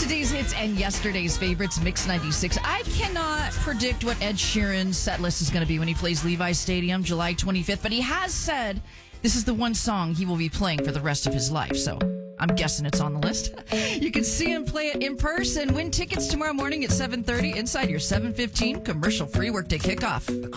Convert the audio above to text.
Today's hits and yesterday's favorites, Mix 96. I cannot predict what Ed Sheeran's set list is going to be when he plays Levi's Stadium July 25th, but he has said this is the one song he will be playing for the rest of his life, so I'm guessing it's on the list. You can see him play it in person. Win tickets tomorrow morning at 7:30 inside your 7:15 commercial-free workday kickoff.